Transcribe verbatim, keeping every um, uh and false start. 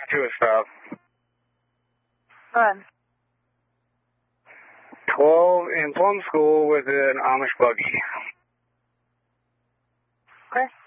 to a stop. Go ahead. twelve in Plum School with an Amish buggy. Okay.